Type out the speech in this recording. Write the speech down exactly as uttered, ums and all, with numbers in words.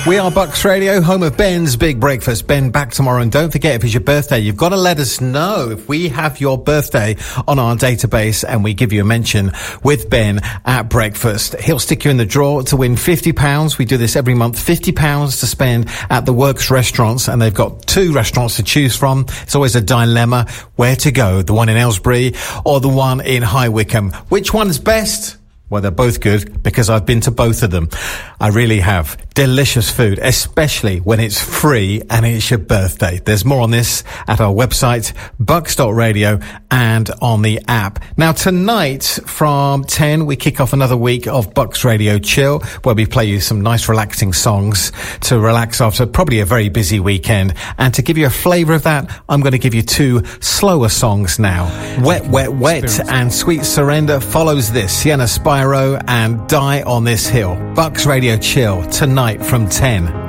We are Bucks Radio, home of Ben's Big Breakfast. Ben back tomorrow, and don't forget, if it's your birthday, you've got to let us know. If we have your birthday on our database and we give you a mention with Ben at breakfast, he'll stick you in the draw to win fifty pounds. We do this every month, fifty pounds to spend at the Works restaurants, and they've got two restaurants to choose from. It's always a dilemma where to go, the one in Aylesbury or the one in High Wycombe. Which one's best? Well, they're both good because I've been to both of them. I really have. Delicious food, especially when it's free and it's your birthday. There's more on this at our website, bucks dot radio, and on the app. Now, tonight from ten, we kick off another week of Bucks Radio Chill, where we play you some nice relaxing songs to relax after probably a very busy weekend. And to give you a flavour of that, I'm going to give you two slower songs now. Wet, Wet, Wet and Sweet Surrender follows this. Sienna Spyro and Die on This Hill. Bucks Radio Chill tonight from ten.